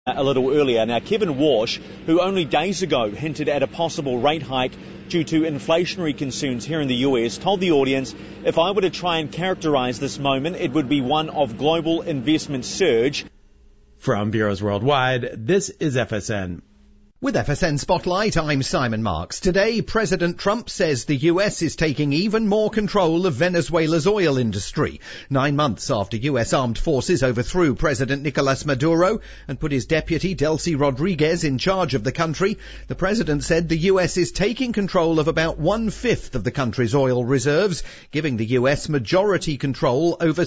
A little earlier. Now, Kevin Walsh, who only days ago hinted at a possible rate hike due to inflationary concerns here in the US, told the audience, if I were to try and characterise this moment, it would be one of global investment surge. From Bureaus Worldwide, this is FSN. With FSN Spotlight, I'm Simon Marks. Today, President Trump says the US is taking even more control of Venezuela's oil industry. 9 months after US armed forces overthrew President Nicolas Maduro and put his deputy, Delcy Rodriguez, in charge of the country, the president said the US is taking control of about 1/5 of the country's oil reserves, giving the US majority control over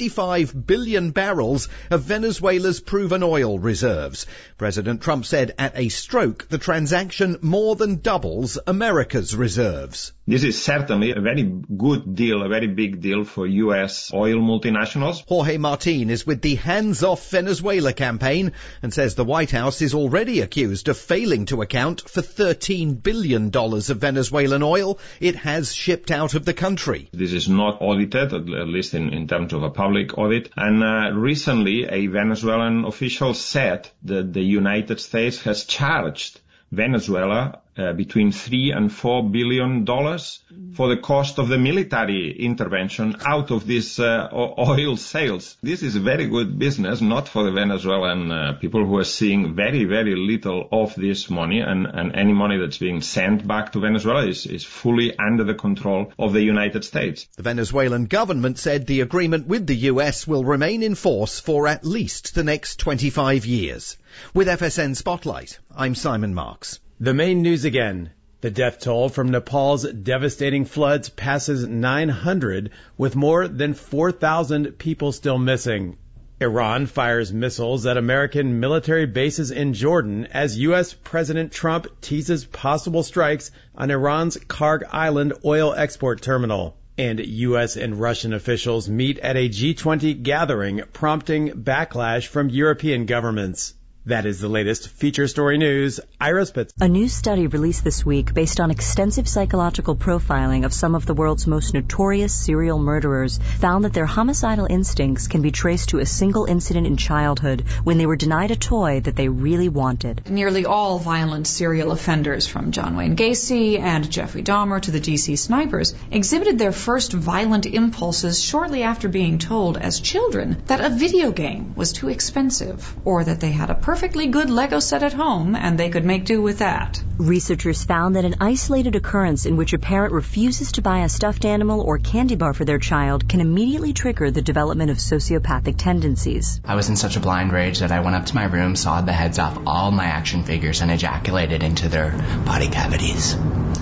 65 billion barrels of Venezuela's proven oil reserves. President Trump said at a stroke, the transaction more than doubles America's reserves. This is certainly a very good deal, a very big deal for U.S. oil multinationals. Jorge Martin is with the Hands Off Venezuela campaign and says the White House is already accused of failing to account for $13 billion of Venezuelan oil it has shipped out of the country. This is not audited, at least in terms of a public audit. And recently, a Venezuelan official said that the United States has charged Venezuela between $3 and $4 billion for the cost of the military intervention out of these oil sales. This is very good business, not for the Venezuelan people who are seeing very, very little of this money, and any money that's being sent back to Venezuela is fully under the control of the United States. The Venezuelan government said the agreement with the US will remain in force for at least the next 25 years. With FSN Spotlight, I'm Simon Marks. The main news again. The death toll from Nepal's devastating floods passes 900, with more than 4,000 people still missing. Iran fires missiles at American military bases in Jordan as U.S. President Trump teases possible strikes on Iran's Karg Island oil export terminal. And U.S. and Russian officials meet at a G20 gathering, prompting backlash from European governments. That is the latest feature story news. Ira Spitz. A new study released this week based on extensive psychological profiling of some of the world's most notorious serial murderers found that their homicidal instincts can be traced to a single incident in childhood when they were denied a toy that they really wanted. Nearly all violent serial offenders, from John Wayne Gacy and Jeffrey Dahmer to the DC snipers, exhibited their first violent impulses shortly after being told as children that a video game was too expensive, or that they had a perfectly good Lego set at home and they could make do with that. Researchers found that an isolated occurrence in which a parent refuses to buy a stuffed animal or candy bar for their child can immediately trigger the development of sociopathic tendencies. I was in such a blind rage that I went up to my room, sawed the heads off all my action figures, and ejaculated into their body cavities.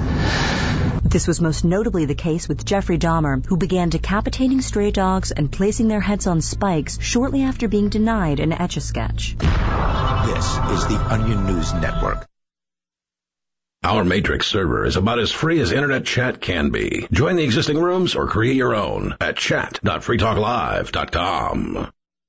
This was most notably the case with Jeffrey Dahmer, who began decapitating stray dogs and placing their heads on spikes shortly after being denied an Etch-a-Sketch. This is the Onion News Network. Our Matrix server is about as free as internet chat can be. Join the existing rooms or create your own at chat.freetalklive.com.